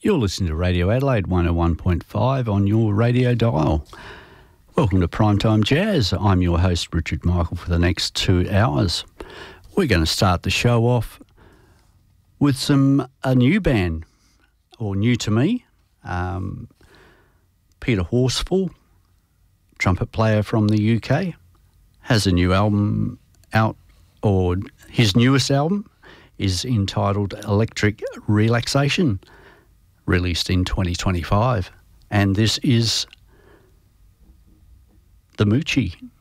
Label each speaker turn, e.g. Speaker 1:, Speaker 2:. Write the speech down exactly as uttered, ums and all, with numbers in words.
Speaker 1: You're listening to Radio Adelaide one oh one point five on your radio dial. Welcome to Primetime Jazz. I'm your host, Richard Michael, for the next two hours. We're going to start the show off with some a new band, or new to me. Um, Peter Horsfall, trumpet player from the U K, has a new album out, or his newest album is entitled Electric Relaxation, released in twenty twenty-five. And this is the Moochie.